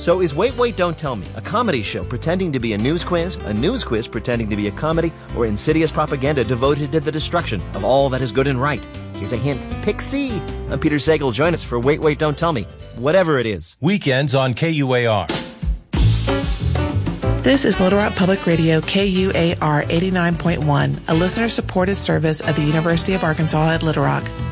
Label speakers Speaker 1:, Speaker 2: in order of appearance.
Speaker 1: So is Wait, Wait, Don't Tell Me a comedy show pretending to be a news quiz pretending to be a comedy, or insidious propaganda devoted to the destruction of all that is good and right? Here's a hint. Pick C. I'm Peter Sagal. Join us for Wait, Wait, Don't Tell Me. Whatever it is.
Speaker 2: Weekends on KUAR.
Speaker 3: This is Little Rock Public Radio, KUAR 89.1, a listener-supported service of the University of Arkansas at Little Rock.